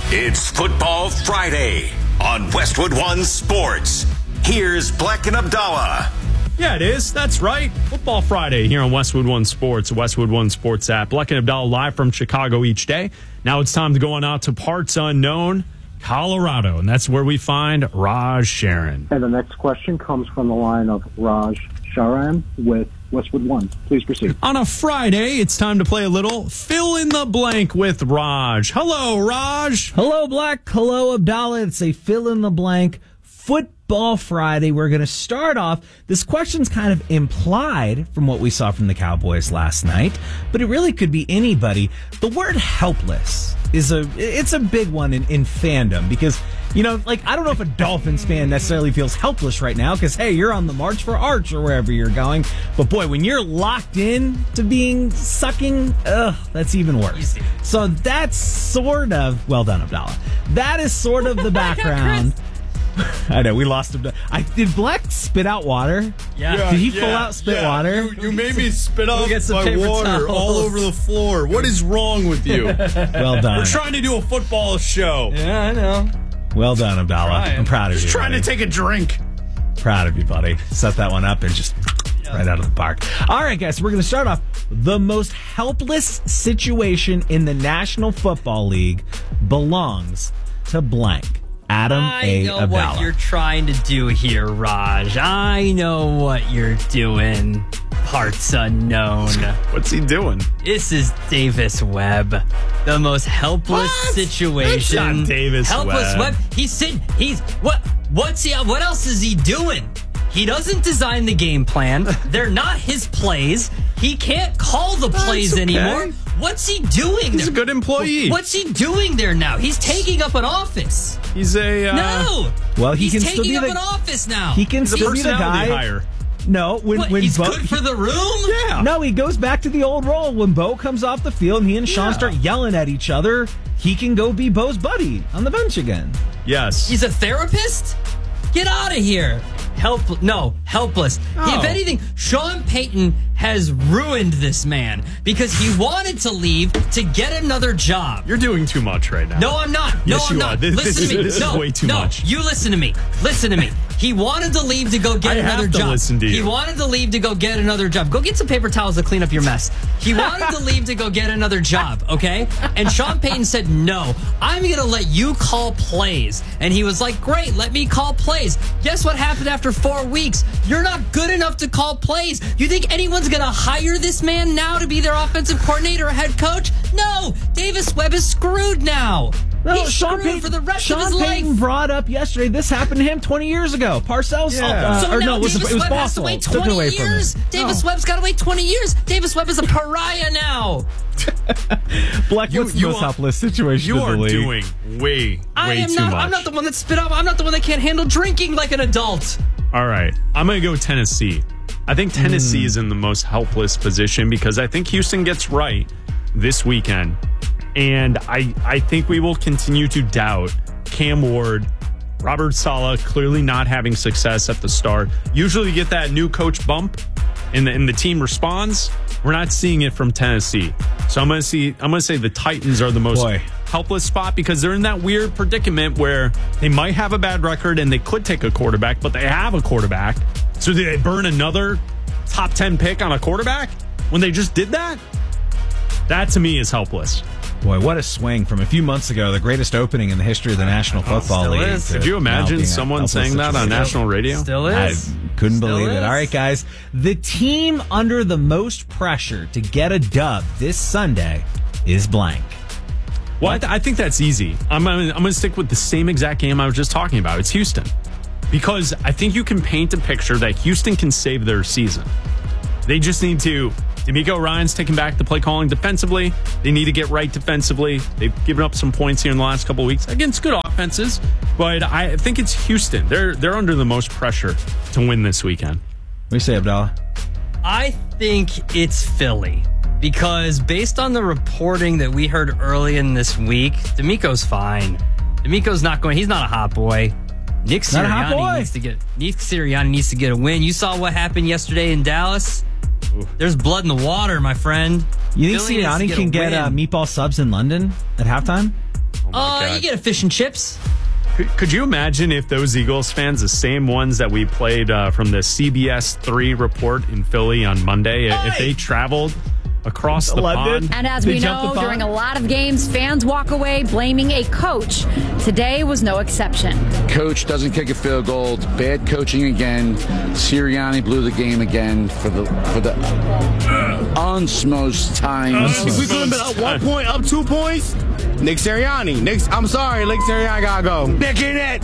It's Football Friday on Westwood One Sports. Here's Black and Abdallah. Yeah, it is. That's right. Football Friday here on Westwood One Sports, Westwood One Sports app. Black and Abdallah live from Chicago each day. Now it's time to go on out to parts unknown, Colorado, and that's where we find Raj Sharon. And the next question comes from the line of Raj Sharan with Westwood One. Please proceed. On a Friday, it's time to play a little fill in the blank with Raj. Hello, Raj. Hello, Black. Hello, Abdallah. It's a fill in the blank Football Friday. We're going to start off. This question's kind of implied from what we saw from the Cowboys last night, but it really could be anybody. The word helpless it's a big one in fandom because, you know, like, I don't know if a Dolphins fan necessarily feels helpless right now because, hey, you're on the March for Arch or wherever you're going. But, boy, when you're locked in to being sucking, that's even worse. Easy. So that's sort of, well done, Abdallah. That is sort of the background. I know, we lost him. Did Black spit out water? Yeah. Did he full out spit water? You made me spit out my water towels all over the floor. What is wrong with you? Well done. We're trying to do a football show. Yeah, I know. Well done, Abdallah. I'm proud of you. Just trying to take a drink. Proud of you, buddy. Set that one up and just right out of the park. All right, guys, we're going to start off. The most helpless situation in the National Football League belongs to blank. Adam I know Abdallah. what you're trying to do here, Raj. I know what you're doing. Parts unknown. What's he doing? This is Davis Webb. The most helpless situation. That's not Davis helpless Webb. What else is he doing? He doesn't design the game plan. They're not his plays. He can't call the plays okay. anymore. What's he doing? He's a good employee. What's he doing there now? He's taking up an office. He's a No. Well, he He's can still taking be up the an office now. He can still be the personality guy. hire. No, when He's Bo, good for the room? Yeah. No, he goes back to the old role. When Bo comes off the field and he and Sean start yelling at each other, he can go be Bo's buddy on the bench again. Yes. He's a therapist? Get out of here. Helpless. Oh. If anything, Sean Payton has ruined this man because he wanted to leave to get another job. You're doing too much right now. No, I'm not. No, Yes, I'm you not. are. This Listen to me. is way too much. You listen to me. Listen to me. He wanted to leave to go get I another have to job. listen to you. He wanted to leave to go get another job. Go get some paper towels to clean up your mess. He wanted to leave to go get another job, okay? And Sean Payton said, no, I'm going to let you call plays. And he was like, great, let me call plays. Guess what happened after 4 weeks? You're not good enough to call plays. You think anyone's going to hire this man now to be their offensive coordinator or head coach? No, Davis Webb is screwed now. No, He's Sean screwed Payton, for the rest of his Sean Payton life. brought up yesterday, this happened to him 20 years ago. Parcells, So now Davis it was Webb has to Bossel. wait Took it 20 away from him. years. Davis Webb's got to wait 20 years. Davis Webb is a pariah now. Black, what's the most helpless situation You in are the league? doing way too much. I'm not the one that spit up. I'm not the one that can't handle drinking like an adult. All right. I'm going to go Tennessee. I think Tennessee is in the most helpless position because I think Houston gets right this weekend. And I think we will continue to doubt Cam Ward, Robert Saleh clearly not having success at the start. Usually you get that new coach bump and the team responds. We're not seeing it from Tennessee. So I'm going to say the Titans are the most helpless spot because they're in that weird predicament where they might have a bad record and they could take a quarterback, but they have a quarterback. So do they burn another top 10 pick on a quarterback when they just did that? That to me is helpless. Boy, what a swing from a few months ago, the greatest opening in the history of the National Football League. is. Could you imagine someone saying that on national radio? Still I is. couldn't Still believe is. it. All right, guys. The team under the most pressure to get a dub this Sunday is blank. Well, I think that's easy. I'm going to stick with the same exact game I was just talking about. It's Houston. Because I think you can paint a picture that Houston can save their season. They just need to. D'Amico Ryan's taking back the play calling defensively. They need to get right defensively. They've given up some points here in the last couple of weeks against good offenses, but I think it's Houston. They're under the most pressure to win this weekend. What do you say, Abdallah? I think it's Philly because based on the reporting that we heard early in this week, D'Amico's fine. D'Amico's not going. He's not a hot boy. Nick Sirianni needs to get a win. You saw what happened yesterday in Dallas. There's blood in the water, my friend. You think Philly needs to Sirianni can get a win. meatball subs in London at halftime? God. You get a fish and chips. Could you imagine if those Eagles fans, the same ones that we played from the CBS 3 report in Philly on Monday, if they traveled across the London. pond? And as we know, during a lot of games, fans walk away blaming a coach. Today was no exception. Coach doesn't kick a field goal. It's bad coaching again. Sirianni blew the game again for the unsmosed times. If we could have been up 1 point, up 2 points, Nick Sirianni. Nick Sirianni gotta go. Nick ain't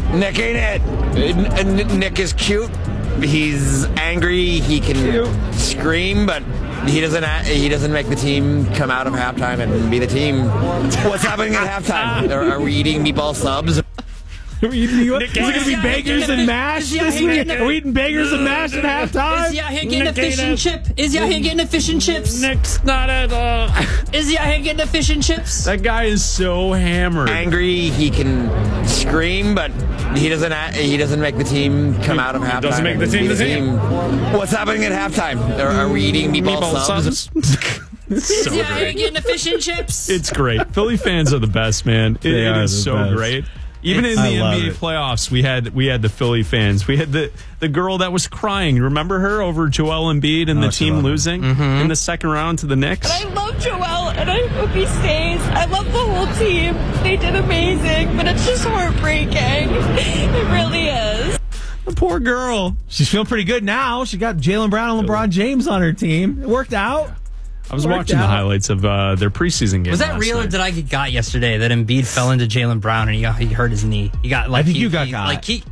it. Nick is cute. He's angry. He can scream, but he doesn't make the team come out of halftime and be the team. What's happening at halftime? Are we eating meatball subs? Is it going to be bagels and mash this week? Are we eating bagels and mash at halftime? Is he out here getting a fish and chip? Is he out here getting a fish and chips? Nick's not at all. Is he out here getting a fish and chips? That guy is so hammered. Angry. He can scream, but he doesn't make the team come out of halftime. Doesn't make the team the team. What's happening at halftime? Are we eating meatball subs? Is he out here getting a fish and chips? It's great. Philly fans are the best, man. It is so best. great. Even in the NBA playoffs, we had the Philly fans. We had the girl that was crying. Remember her over Joel Embiid and the team losing in the second round to the Knicks? I love Joel, and I hope he stays. I love the whole team. They did amazing, but it's just heartbreaking. It really is. The poor girl. She's feeling pretty good now. She got Jaylen Brown and LeBron James on her team. It worked out. I was watching the highlights of their preseason game. Was that real, or did I get got yesterday that Embiid fell into Jaylen Brown and he hurt his knee? He got like. I think you got got. Like he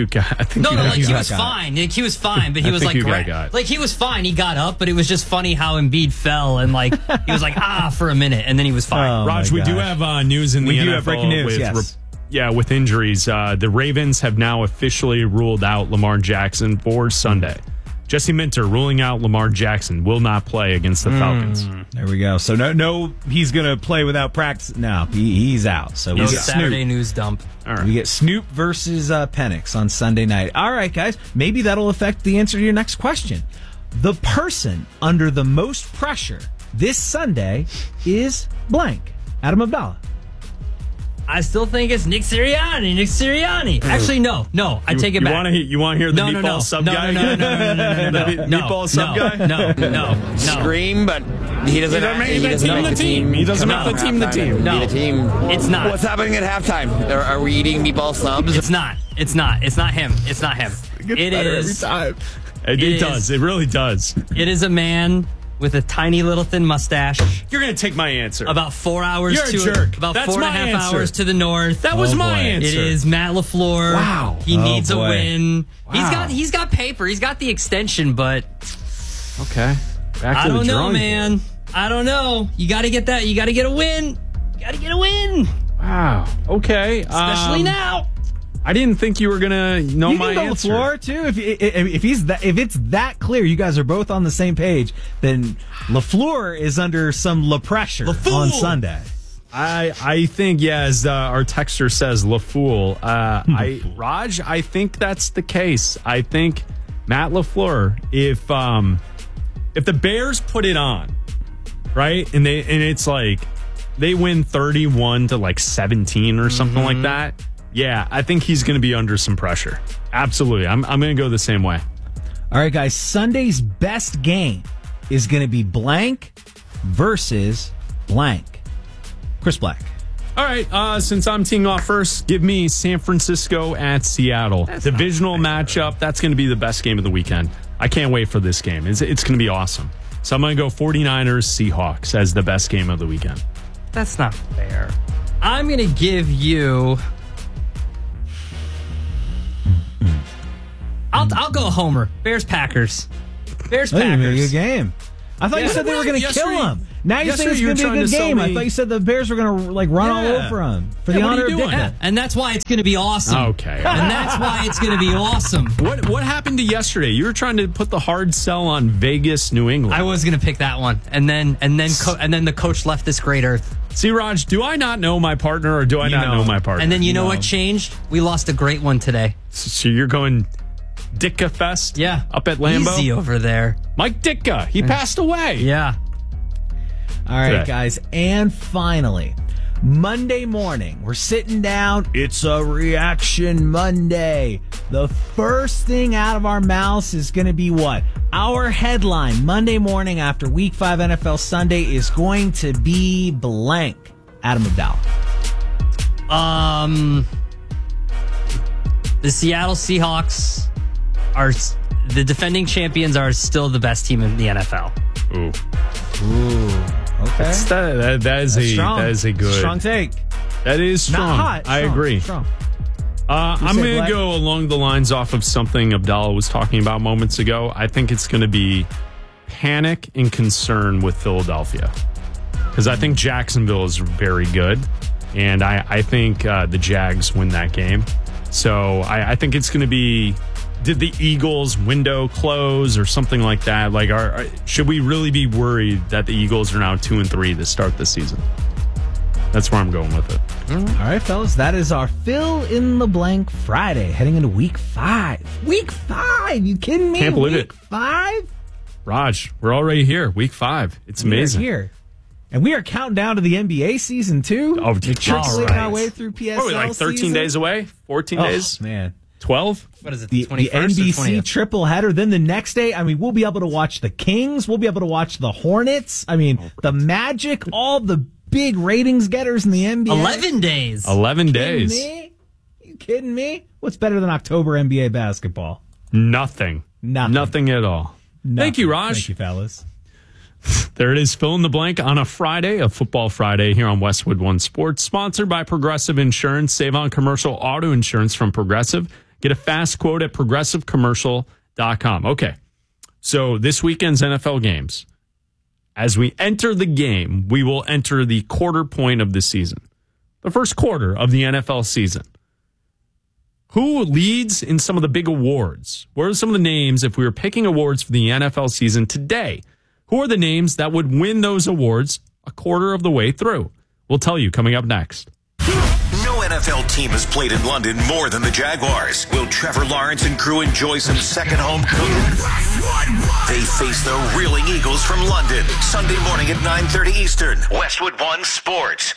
was fine. Like, he was fine, but he was like he was fine. He got up, but it was just funny how Embiid fell and like he was like for a minute, and then he was fine. Raj, we do have news in the NFL. We do have breaking news. Yes. With injuries, the Ravens have now officially ruled out Lamar Jackson for Sunday. Jesse Minter ruling out Lamar Jackson will not play against the Falcons. There we go. So no, he's going to play without practice. No, he's out. So we get Saturday Snoop. news dump. All right. We get Snoop versus Penix on Sunday night. All right, guys. Maybe that'll affect the answer to your next question. The person under the most pressure this Sunday is blank. Adam Abdallah. I still think it's Nick Sirianni. Actually, no. I take it back. You want to hear the meatball sub guy? No. Meatball sub guy? No. Scream, but he doesn't make the team. He doesn't make the team the team. No, it's not. What's happening at halftime? Are we eating meatball subs? It's not him. It's not him. It is. Every time. It does. It really does. It is a man with a tiny little thin mustache. You're going to take my answer. About 4 hours You're a jerk. About That's 4.5 hours to the north. That was my answer. It is Matt LaFleur. Wow. He needs a win. Wow. He's got paper. He's got the extension, but okay. I don't know, man. I don't know. You got to get that. You got to get a win. Wow. Okay. Especially now. I didn't think you were gonna know my answer. LaFleur too. If it's that clear, you guys are both on the same page. Then LaFleur is under some pressure on Sunday. I think, as our texter says, LaFool. Raj, I think that's the case. I think Matt LaFleur. If the Bears put it on, right, and it's like they win 31 to like 17 or something like that. Yeah, I think he's going to be under some pressure. Absolutely. I'm going to go the same way. All right, guys. Sunday's best game is going to be blank versus blank. Chris Black. All right. Since I'm teeing off first, give me San Francisco at Seattle. Divisional matchup. That's going to be the best game of the weekend. I can't wait for this game. It's going to be awesome. So I'm going to go 49ers Seahawks as the best game of the weekend. That's not fair. I'm going to give you... I'll go Homer. Bears Packers. Packers. A good game. I thought you said they were going to kill him. Now you're saying it's going to be a good game. I thought you said the Bears were going to run all over him for the honor of Dick. And that's why it's going to be awesome. Okay. And that's why it's going to be awesome. What happened to yesterday? You were trying to put the hard sell on Vegas, New England. I was going to pick that one, and then the coach left this great earth. See, Raj, do I not know my partner, or do I not know my partner? And then you know what changed? We lost a great one today. So you're going Ditka Fest? Yeah. Up at Lambeau? Easy over there. Mike Ditka. He passed away. Yeah. All right, guys. And finally, Monday morning, we're sitting down. It's a Reaction Monday. The first thing out of our mouths is going to be what? Our headline Monday morning after Week 5 NFL Sunday is going to be blank. Adam Abdallah. The Seattle Seahawks are the defending champions, are still the best team in the NFL. Ooh. Okay. That is a good strong take. That is strong. Not hot. I agree. Strong. I'm going to go along the lines off of something Abdallah was talking about moments ago. I think it's going to be panic and concern with Philadelphia, because I think Jacksonville is very good, and I think the Jags win that game. So I think it's going to be, did the Eagles' window close or something like that? Like, should we really be worried that the Eagles are now 2-3 to start the season? That's where I'm going with it. All right, fellas, that is our Fill in the Blank Friday, heading into Week 5. Week 5? You kidding me? Can't believe it. Week 5? Raj, we're already here. Week 5. It's amazing. We're here. And we are counting down to the NBA season, too. Oh, trickling our way through PSL What are we, like 13 season? days away? 14 days? Man. 12? What is it, the 21st NBC or 20th? triple header. Then the next day, we'll be able to watch the Kings. We'll be able to watch the Hornets. The Magic, all the big ratings getters in the NBA. 11 days. 11 days. You kidding me? What's better than October NBA basketball? Nothing. Nothing at all. Thank you, Raj. Thank you, fellas. There it is, Fill in the Blank on a Friday, a Football Friday here on Westwood One Sports, sponsored by Progressive Insurance. Save on commercial auto insurance from Progressive. Get a fast quote at progressivecommercial.com. Okay, so this weekend's NFL games. As we enter the game, we will enter the quarter point of the season, the first quarter of the NFL season. Who leads in some of the big awards? What are some of the names, if we were picking awards for the NFL season today? Who are the names that would win those awards a quarter of the way through? We'll tell you coming up next. No NFL team has played in London more than the Jaguars. Will Trevor Lawrence and crew enjoy some second home cooking? They face the Reeling Eagles from London, Sunday morning at 9:30 Eastern. Westwood One Sports.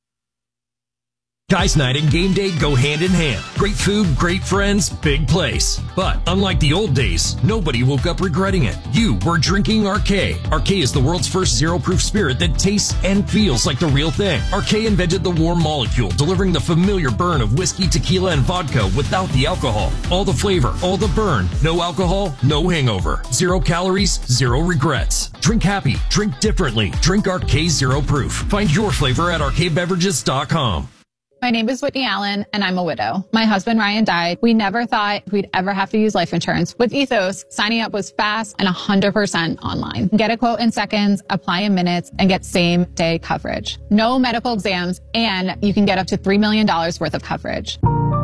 Guys night and game day go hand in hand. Great food, great friends, big place. But unlike the old days, nobody woke up regretting it. You were drinking Arcade. Arcade is the world's first zero-proof spirit that tastes and feels like the real thing. Arcade invented the warm molecule, delivering the familiar burn of whiskey, tequila, and vodka without the alcohol. All the flavor, all the burn. No alcohol, no hangover. 0 calories, 0 regrets. Drink happy, drink differently. Drink Arcade Zero Proof. Find your flavor at arcadebeverages.com. My name is Whitney Allen, and I'm a widow. My husband, Ryan, died. We never thought we'd ever have to use life insurance. With Ethos, signing up was fast and 100% online. Get a quote in seconds, apply in minutes, and get same-day coverage. No medical exams, and you can get up to $3 million worth of coverage.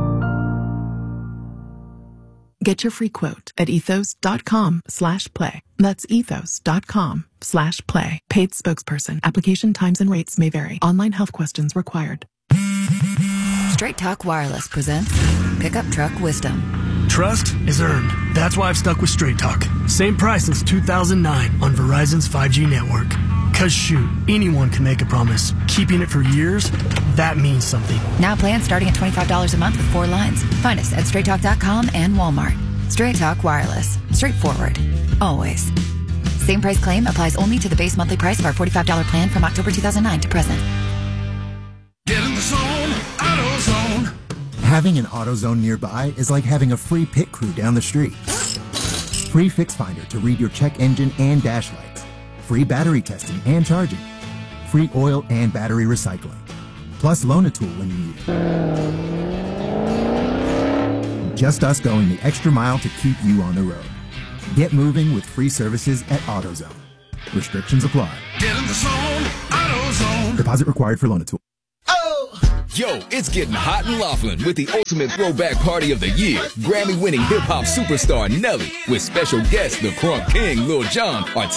Get your free quote at ethos.com/play. That's ethos.com/play. Paid spokesperson. Application times and rates may vary. Online health questions required. Straight Talk Wireless presents Pickup Truck Wisdom. Trust is earned. That's why I've stuck with Straight Talk. Same price since 2009 on Verizon's 5G network. Cause shoot, anyone can make a promise. Keeping it for years, that means something. Now plans starting at $25 a month with 4 lines. Find us at straighttalk.com and Walmart. Straight Talk Wireless. Straightforward. Always. Same price claim applies only to the base monthly price of our $45 plan from October 2009 to present. Get in the zone, AutoZone. Having an AutoZone nearby is like having a free pit crew down the street. Free Fix Finder to read your check engine and dash lights. Free battery testing and charging. Free oil and battery recycling. Plus loan a tool when you need it. Just us going the extra mile to keep you on the road. Get moving with free services at AutoZone. Restrictions apply. Get in the zone, AutoZone. Deposit required for loan a tool. Yo, it's getting hot in Laughlin with the ultimate throwback party of the year. Grammy-winning hip-hop superstar Nelly with special guests the Crunk King, Lil Jon, are